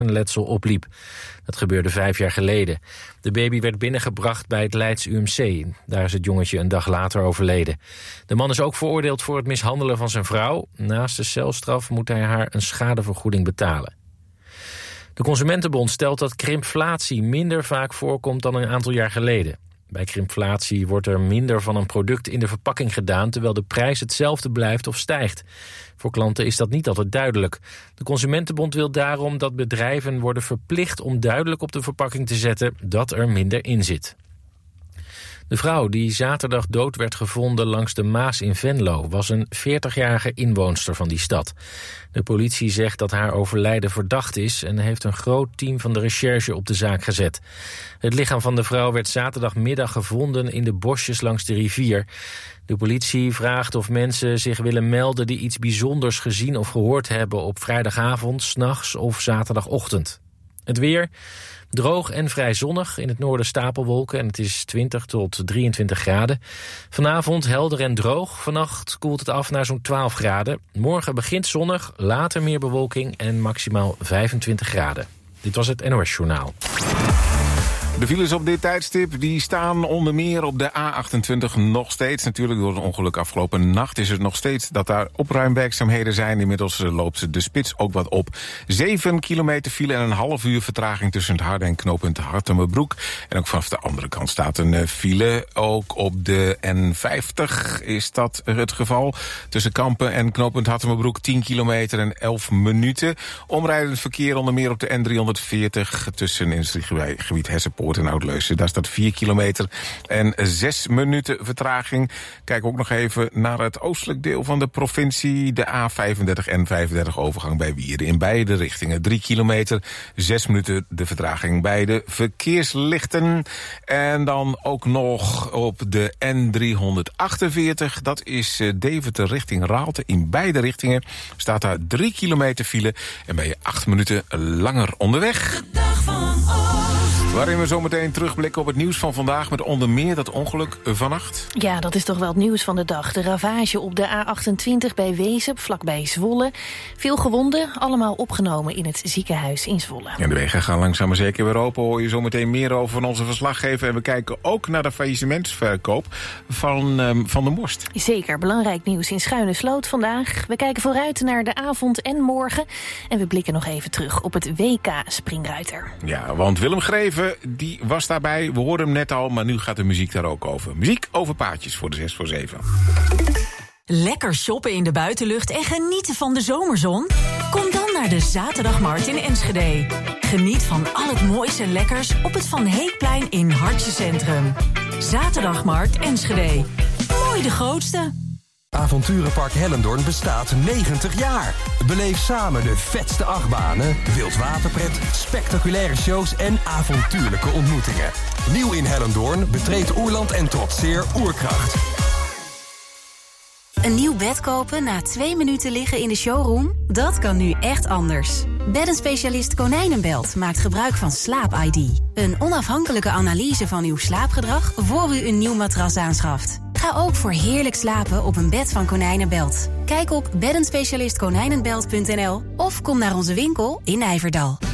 letsel opliep. Dat gebeurde 5 jaar geleden. De baby werd binnengebracht bij het Leids UMC. Daar is het jongetje een dag later overleden. De man is ook veroordeeld voor het mishandelen van zijn vrouw. Naast de celstraf moet hij haar een schadevergoeding betalen. De Consumentenbond stelt dat krimpflatie minder vaak voorkomt dan een aantal jaar geleden. Bij krimpflatie wordt er minder van een product in de verpakking gedaan, terwijl de prijs hetzelfde blijft of stijgt. Voor klanten is dat niet altijd duidelijk. De Consumentenbond wil daarom dat bedrijven worden verplicht om duidelijk op de verpakking te zetten dat er minder in zit. De vrouw die zaterdag dood werd gevonden langs de Maas in Venlo was een 40-jarige inwoonster van die stad. De politie zegt dat haar overlijden verdacht is en heeft een groot team van de recherche op de zaak gezet. Het lichaam van de vrouw werd zaterdagmiddag gevonden in de bosjes langs de rivier. De politie vraagt of mensen zich willen melden die iets bijzonders gezien of gehoord hebben op vrijdagavond, 's nachts of zaterdagochtend. Het weer. Droog en vrij zonnig, in het noorden stapelwolken en het is 20 tot 23 graden. Vanavond helder en droog, vannacht koelt het af naar zo'n 12 graden. Morgen begint zonnig, later meer bewolking en maximaal 25 graden. Dit was het NOS Journaal. De files op dit tijdstip die staan onder meer op de A28 nog steeds. Natuurlijk door een ongeluk afgelopen nacht is het nog steeds dat daar opruimwerkzaamheden zijn. Inmiddels loopt de spits ook wat op. 7 kilometer file en een half uur vertraging tussen het Harde en knooppunt Hartenbroek. En ook vanaf de andere kant staat een file. Ook op de N50 is dat het geval. Tussen Kampen en knooppunt Hartenbroek 10 kilometer en 11 minuten. Omrijdend verkeer onder meer op de N340 tussen industriegebied Hessenpoort en Oud-Leusden. Daar staat 4 kilometer en 6 minuten vertraging. Kijk ook nog even naar het oostelijk deel van de provincie. De A35 en 35 overgang bij Wieren. In beide richtingen 3 kilometer, 6 minuten de vertraging bij de verkeerslichten. En dan ook nog op de N348. Dat is Deventer richting Raalte. In beide richtingen staat daar 3 kilometer file. En ben je 8 minuten langer onderweg. De dag van Waarin we zometeen terugblikken op het nieuws van vandaag met onder meer dat ongeluk vannacht. Ja, dat is toch wel het nieuws van de dag. De ravage op de A28 bij Wezep, vlakbij Zwolle. Veel gewonden, allemaal opgenomen in het ziekenhuis in Zwolle. En de wegen gaan langzaam maar zeker weer open. Hoor je zometeen meer over van onze verslaggever. En we kijken ook naar de faillissementsverkoop van de Morst. Zeker, belangrijk nieuws in Schuine Sloot vandaag. We kijken vooruit naar de avond en morgen. En we blikken nog even terug op het WK Springruiter. Ja, want Willem Greven, die was daarbij. We hoorden hem net al, maar nu gaat de muziek daar ook over. Muziek over paadjes voor de 6 voor 7. Lekker shoppen in de buitenlucht en genieten van de zomerzon? Kom dan naar de Zaterdagmarkt in Enschede. Geniet van al het moois en lekkers op het Van Heekplein in Hartje Centrum. Zaterdagmarkt Enschede. Mooi de grootste. Avonturenpark Hellendoorn bestaat 90 jaar. Beleef samen de vetste achtbanen, wildwaterpret, spectaculaire shows en avontuurlijke ontmoetingen. Nieuw in Hellendoorn, betreed Oerland en trotseer Oerkracht. Een nieuw bed kopen na 2 minuten liggen in de showroom? Dat kan nu echt anders. Beddenspecialist Konijnenbelt maakt gebruik van Slaap-ID. Een onafhankelijke analyse van uw slaapgedrag voor u een nieuw matras aanschaft. Ga ook voor heerlijk slapen op een bed van Konijnenbelt. Kijk op beddenspecialistkonijnenbelt.nl of kom naar onze winkel in Nijverdal.